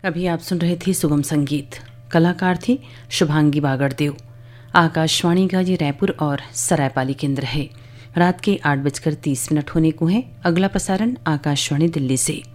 अभी आप सुन रहे थे सुगम संगीत। कलाकार थी शुभांगी बागड़देव। आकाशवाणी का ये रायपुर और सरायपाली केंद्र है। रात के 8:30 होने को है। अगला प्रसारण आकाशवाणी दिल्ली से।